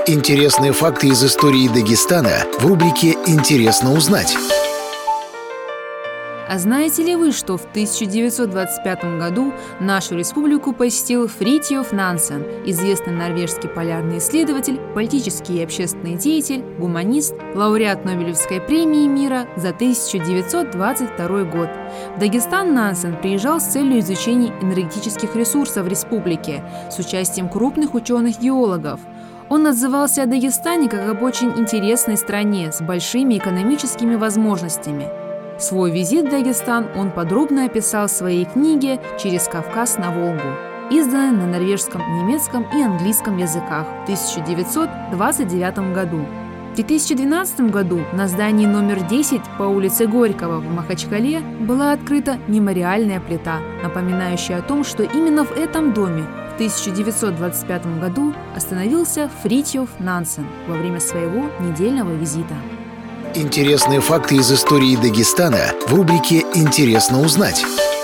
Интересные факты из истории Дагестана в рубрике «Интересно узнать». А знаете ли вы, что в 1925 году нашу республику посетил Фритьоф Нансен, известный норвежский полярный исследователь, политический и общественный деятель, гуманист, лауреат Нобелевской премии мира за 1922 год. В Дагестан Нансен приезжал с целью изучения энергетических ресурсов республики с участием крупных ученых-геологов. Он отзывался о Дагестане как об очень интересной стране с большими экономическими возможностями. Свой визит в Дагестан он подробно описал в своей книге «Через Кавказ на Волгу», изданной на норвежском, немецком и английском языках в 1929 году. В 2012 году на здании номер 10 по улице Горького в Махачкале была открыта мемориальная плита, напоминающая о том, что именно в этом доме в 1925 году остановился Фритьоф Нансен во время своего недельного визита. Интересные факты из истории Дагестана в рубрике «Интересно узнать».